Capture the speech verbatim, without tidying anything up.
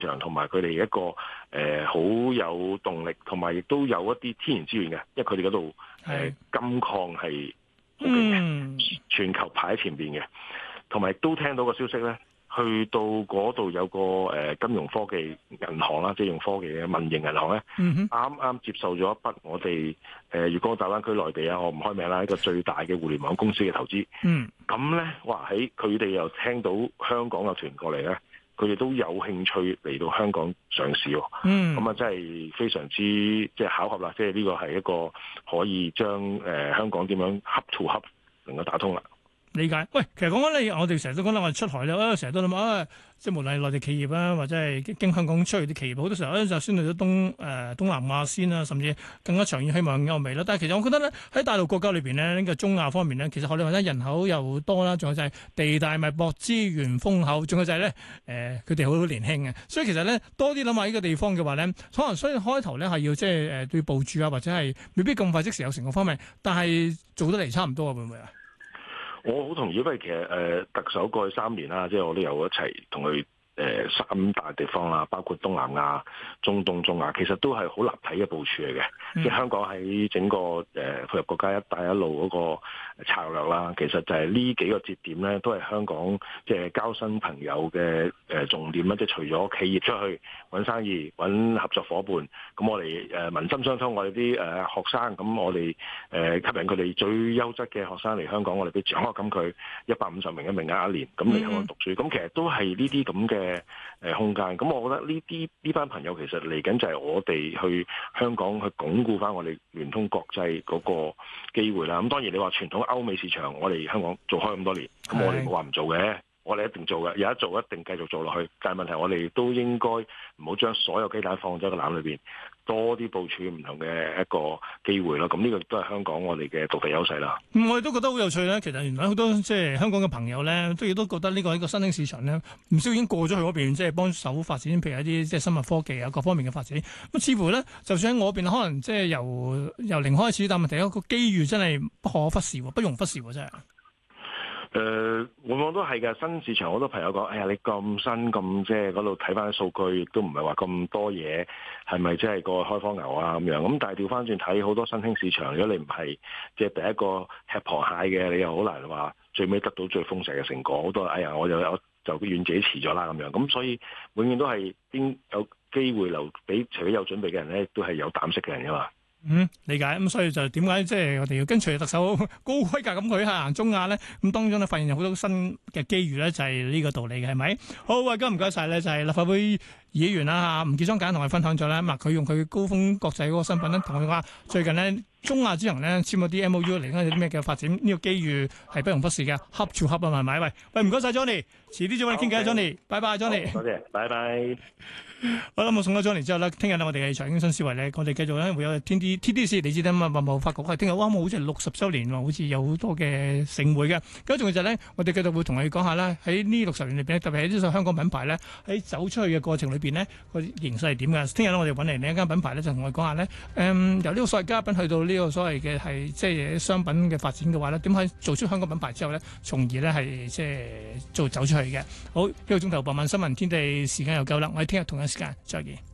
場，同埋佢哋一個誒好、呃、有動力，同埋亦都有一啲天然資源嘅，因為佢哋嗰度誒金礦係好勁嘅，全球排喺前邊嘅，同埋都聽到個消息咧。去到嗰度有個誒金融科技銀行啦，即係用科技嘅民營銀行咧，啱啱、嗯、接受咗一筆我哋誒粵港澳大灣區內地啊，我唔開名啦，一個最大嘅互聯網公司嘅投資。嗯，咁咧，哇喺佢哋又聽到香港嘅團過嚟咧，佢哋都有興趣嚟到香港上市喎。嗯，咁啊真係非常之即係巧合啦，即係呢個係一個可以將誒、呃、香港點樣 hub to hub 能夠打通啦。 理解，喂，其實講緊你，我哋成日都講啦，我哋出海咧，啊，成日都諗啊，即係無論係內地企業啊，或者係經香港出去啲企業，好多時候咧就先去咗東誒、呃、東南亞先啦，甚至更加長遠希望歐美啦。但係其實我覺得咧，喺大陸國家裏邊咧，呢個中亞方面咧，其實我哋話咧人口又多啦，仲有就係地大物博、資源豐厚，仲有就係咧誒佢哋好年輕嘅，所以其實咧多啲諗下呢個地方嘅話咧，可能所以開頭咧係要即係誒對部署啊，或者係未必咁快即時有成個方面，但係做得嚟差唔多啊，會唔會啊？ 我好同意，因為其實誒、呃、特首過去三年啦，即係我都有一齊同佢誒三大地方啦，包括東南亞、中東、中亞，其實都係好立體嘅部署嚟嘅。嗯、即係香港喺整個誒配合國家一帶一路嗰個策略啦，其實就係呢幾個節點咧，都係香港即係交新朋友嘅誒重點啦。即係除咗企業出去揾生意、揾合作伙伴，咁我哋誒民心相通，我哋啲誒學生，咁我哋誒吸引佢哋最優質嘅學生嚟香港，我哋俾獎學金佢一百五十名嘅名額一年，咁嚟香港讀書。咁、嗯、其實都係呢啲咁嘅誒空間。咁我覺得呢啲呢班朋友其實嚟緊就係我哋去香港去鞏固翻我哋聯通國際嗰個機會啦。咁當然你話傳統歐美市場，我哋香港做開咁多年，咁我哋冇話唔做嘅。我哋一定做嘅，有得做一定繼續做落去。但係問題，我哋都應該唔好將所有雞蛋放咗個籃裏邊，多啲部署唔同嘅一個機會咯。咁呢個都係香港我哋嘅獨特優勢啦。 嗯，我哋都覺得好有趣咧。其實原來好多即係香港嘅朋友咧，都亦都覺得呢個呢個新興市場咧，唔少已經過咗去嗰邊，即係幫手發展，譬如一啲即係生物科技啊，各方面嘅發展。咁似乎咧，就算喺我邊，可能即係由由零開始，但問題一個機遇真係不可忽視，不容忽視真係。 誒、呃，往往都係嘅。新市場好多朋友講，哎呀，你咁新咁即係嗰度睇翻啲數據，亦都唔係話咁多嘢，係咪即係個開荒牛啊咁樣？咁但係調翻轉睇好多新興市場，如果你唔係即係第一個吃螃蟹嘅，你又好難話最尾得到最豐碩嘅成果。好多哎呀，我就有就願自己遲咗啦咁樣。咁所以永遠都係邊有機會留俾除咗有準備嘅人咧，都係有膽識嘅人噶嘛。 嗯，理解咁、嗯，所以就點解即係我哋要跟隨特首高規格咁去行中亞咧？咁當中咧發現有好多新嘅機遇咧，就係、是、呢個道理嘅，係咪？好，喂，今日唔該晒咧，就係、是、立法會議員啦嚇，吳傑莊簡單同我哋分享咗咧。咁啊，佢用佢高峰國際嗰個身份咧，同我哋話最近咧中亞之行咧簽咗啲 M O U 嚟緊有啲咩嘅發展？呢、這個機遇係不容忽視嘅，hub to hub 啊，係咪？喂，喂，唔該晒 Johnny，遲啲再揾你傾偈 Johnny，拜拜 Johnny， 多謝，拜拜。 好啦，我送咗 Johnny之後咧，聽日咧我哋嘅財經新思維咧，我哋繼續咧會有 T D T D C，你知得嘛？貿發局係聽日啱啱好似係六十週年喎，好似有好多嘅盛會嘅。咁仲有就係咧，我哋繼續會同你講下咧，喺呢六十年裏邊，特別係呢啲香港品牌咧，喺走出去嘅過程裏邊咧，個形勢係點㗎？聽日咧我哋揾嚟另一間品牌咧，就同我哋講下咧，誒、嗯、由呢個所謂嘉賓去到呢個所謂嘅係即係商品嘅發展嘅話咧，點可以做出香港品牌之後咧，從而咧係即係做走出去嘅。好，一個鐘頭傍晚新聞天地時間又夠啦，我哋聽日同一時間再見。